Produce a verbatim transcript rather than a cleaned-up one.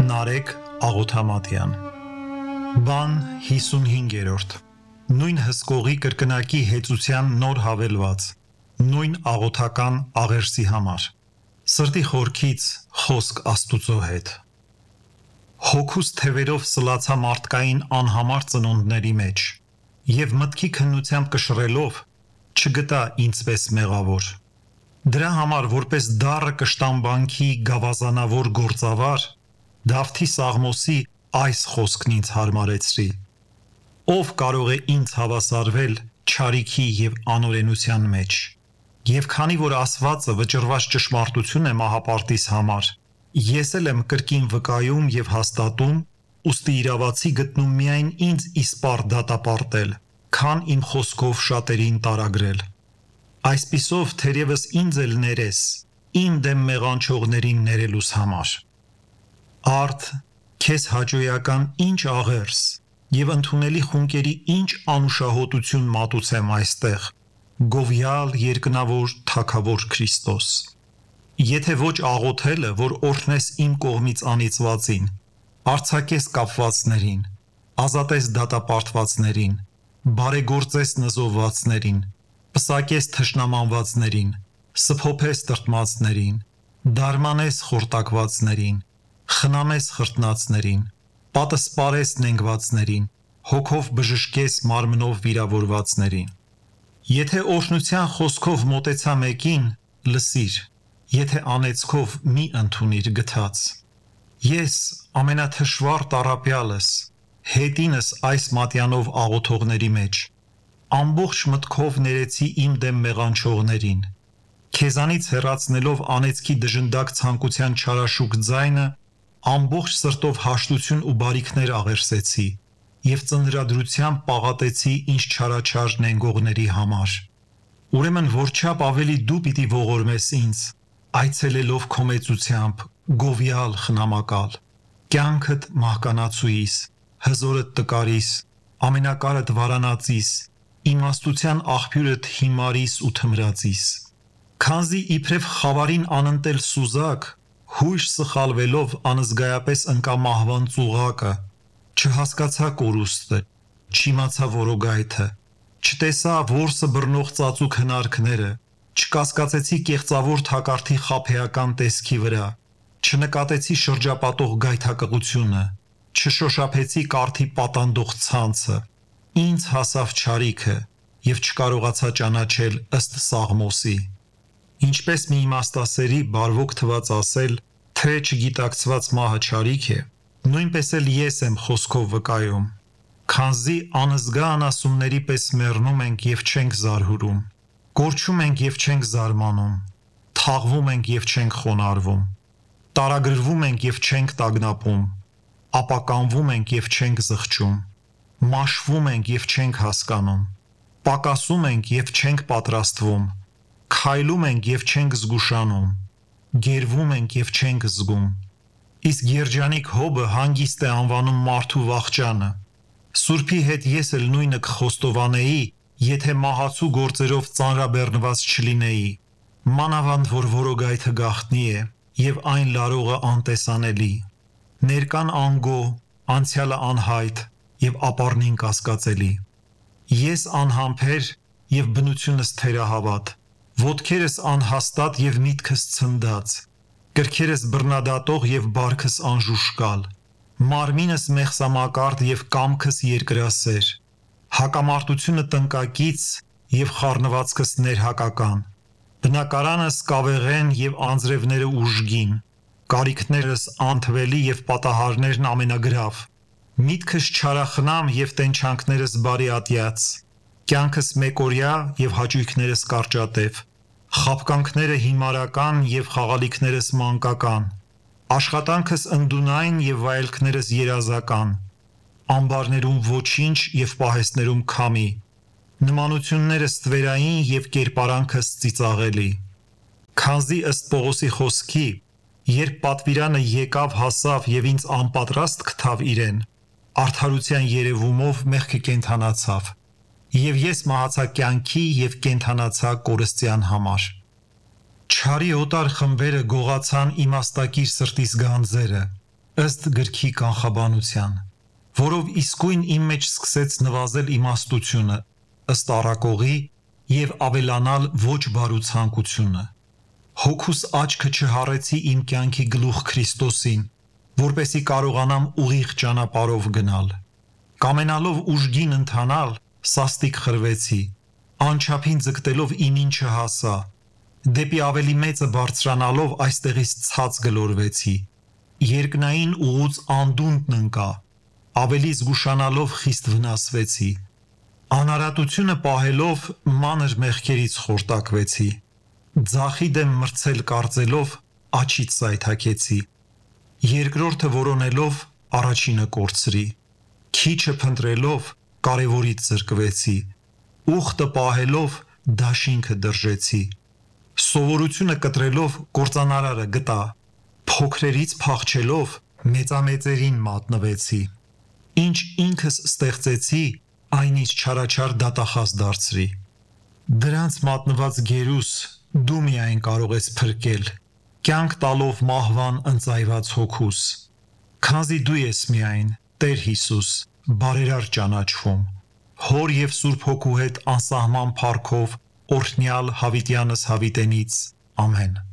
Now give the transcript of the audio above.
Նարեկ Աղոթամատյան Բան հիսունհինգերորդ Նույն հսկողի կրկնակի հեծության նոր հավելված Նույն աղոթական աղերսի համար Սրտի խորքից խոսք Աստուծո հետ Հոգուս թևերով սլացա մարդկային անհամար ծնունդների մեջ և մտքի քննությամբ կշռելով չգտա ինձպես մեղավոր Դրա համար որպես դառը կշտամբանքի գավազանավոր գործավար Դավթի Սաղմոսի այս խոսքն ինձ հարմարեցրի Ով կարող է ինձ հավասարվել չարիքի և անօրենության մեջ Եվ քանի որ ասվածը վճռված ճշմարտություն է մահապարտիս համար Ես էլ եմ կրկին վկայում և հաստատում Ուստի իրավացի գտնում միայն ինձ իսպառ դատապարտել Քան իմ խոսքով շատերին տարագրել Այսպիսով թերևս ինձ էլ ներես Իմ դեմ մեղանչողներին ներելուս համար Արդ, քեզ հաճոյական ինչ աղերս և ընդունելի խունկերի ինչ անուշահոտություն մատուցեմ այստեղ, գովյալ երկնավոր թագավոր Քրիստոս։ Եթե ոչ աղոթելը, որ օրհնես իմ կողմից անիծվածին, արձակես կապվածներին, ազատես դատապարտվածներին, բարեգործես նզովվածներին, պսակես թշնամանվածներին, սփոփես տրտմածներին, դարմանես խորտակվածներին, խնամես խրտնածներին, պատսպարես նենգվածներին, հոգով բժշկես մարմնով վիրավորվածներին։ Եթե օրհնության խոսքով մոտեցա մեկին, լսիր, եթե անեծքով մի ընդունիր գթած։ Ես ամենաթշվառ տառապյալս, հետինս այս մատյանով աղոթողների մեջ, ամբողջ մտքով ներեցի իմ դեմ մեղանչողներին, քեզանից հեռացնելով անեծքի դժնդակ ցանկության չարաշուկ ձայնը, ամբողջ սրտով հաշտություն ու բարիքներ աղերսեցի և ծննդրադրությամբ պաղատեցի ինձ չարաչար նենգողների համար։ Ուրեմն որչափ ավելի դու պիտի ողորմես ինձ, այցելելով քո մեծությամբ, գովյալ խնամակալ, կյանքդ մահկանացուիս, հզորդ տկարիս, ամենակարդ վարանածիս, իմաստության աղբյուրդ հիմարիս ու թմրածիս։ Քանզի իբրև խավարին անընտել սուզակ, հույժ սխալվելով անզգայապես ընկա մահվան ծուղակը, չհասկացա կորուստը, չիմացա որոգայթը, չտեսա որսը բռնող ծածուկ հնարքները, չկասկածեցի կեղծավոր թակարդի խաբեական տեսքի վրա, չնկատեցի շրջապատող գայթակղությունը, չշոշափեցի կարդի պատանդող ցանցը, ինձ հասավ չարիքը և չկարողացա ճանաչել ըստ Սաղմոսի։ Ինչպես մի իմաստասերի բարվոք թված ասել, թե չգիտակցված մահը չարիք է, նույնպես էլ ես եմ խոսքով վկայում, քանզի անզգա անասունների պես մեռնում ենք և չենք զարհուրում, կորչում ենք և չենք զարմանում, թաղվում ենք և չենք խոնարհվում, տարագրվում ենք և չենք տագնապում, ապականվում ենք և չենք զղջում, մաշվում ենք և չենք հասկանում, պակասում ենք և չենք պատրաստվում, քայլում ենք և չենք զգուշանում, գերվում ենք և չենք զգում, իսկ երջանիկ Հոբը հանգիստ է անվանում մարդու վախճանը, Սուրբի հետ ես էլ նույնը կխոստովանեի, եթե մահացու գործերով ծանրաբեռնված չլինեի, մանավանդ որ որոգայթը գաղտնի է և այն լարողը անտեսանելի, ներկան անգո, անցյալը անհայտ և ապառնին կասկածելի։ Ես անհամբեր և բնությունս թերահավատ, ոտքերս անհաստատ և միտքս ցնդած, կրքերս բռնադատող և բարքս անժուշկալ, մարմինս մեղսամակարդ և կամքս երկրասեր, հակամարտությունը տնկակից և խառնվածքս ներհակական, բնակարանս կավեղեն և անձրևները ուժգին, կարիքներս անթվելի և պատահարներն ամենագրավ, միտքս չարախնամ և տենչանքներս բարիատյաց, կյանքս մեկօրյա և հաճույքներս կարճատև, խաբկանքները հիմարական և խաղալիքներս մանկական, աշխատանքս ընդունայն և վայելքներս երազական, ամբարներում ոչինչ և պահեստներում քամի, նմանություններս ստվերային և կերպարանքս ծիծաղելի։ Քանզի ըստ Պողոսի խոսքի, երբ պատվիրանը եկավ հասավ և ինձ անպատրաստ գտավ իրեն, արդարության երևումով մեղքը կենդանացավ, և ես մահացա կյանքի և կենդանացա կորստյան համար։ Չարի օտար խմբերը գողացան իմաստակիր սրտիս գանձերը, ըստ գրքի կանխաբանության, որով իսկույն իմ մեջ սկսեց նվազել իմաստությունը, ըստ առակողի և ավելանալ ոչ բարու ցանկությունը։ Հոգուս աչքը չհառեցի իմ կյանքի գլուխ Քրիստոսին, որպեսզի կարողանամ ուղիղ ճանապարհով գնալ։ Կամենալով ուժգին ընթանալ, սաստիկ խրվեցի, անչափին ձգտելով իմին չհասա, դեպի ավելի մեծը բարձրանալով այստեղից ցած գլորվեցի, երկնային ուղուց անդունդն ընկա, ավելի զգուշանալով խիստ վնասվեցի, անարատությունը պահելով մանր մեղքերից խորտակվեցի, ձախի դեմ մրցել կարծելով աջից սայթաքեցի, երկրորդը որոնելով առաջինը կորցրի, քիչը փնտրելով կարևորից զրկվեցի, ուխտը պահելով դաշինքը դրժեցի, սովորությունը կտրելով կործանարարը գտա, փոքրերից փախչելով մեծամեծերին մատնվեցի, ինչ ինքս ստեղծեցի, այն ինձ չարաչար դատախազ դարձրի։ Դրանց մատնված գերուս դու միայն կարող ես փրկել, կյանք տալով մահվան ընծայված հոգուս, քանզի դու ես միայն, Տեր Հիսուս, բարերար ճանաչվում, Հոր և Սուրբ Հոգու հետ անսահման փառքով օրհնյալ հավիտյանս հավիտենից, ամեն։